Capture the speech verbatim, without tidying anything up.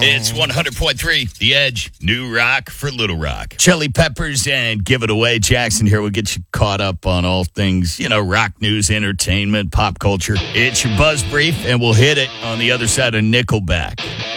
It's one hundred point three, The Edge, new rock for Little Rock. Chili Peppers and Give It Away. Jackson here will get you caught up on all things, you know, rock news, entertainment, pop culture. It's your Buzz Brief, and we'll hit it on the other side of Nickelback.